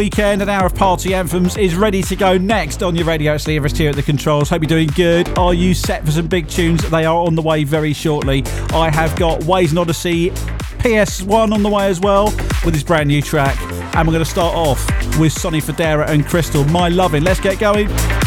Weekend, an hour of party anthems is ready to go next on your radio. It's Lee Everest here at the controls. Hope you're doing good. Are you set for some big tunes? They are on the way very shortly. I have got Ways and Odyssey PS1 on the way as well with his brand new track. And we're going to start off with Sonny Fodera and Crystal, My Lovin'. Let's get going.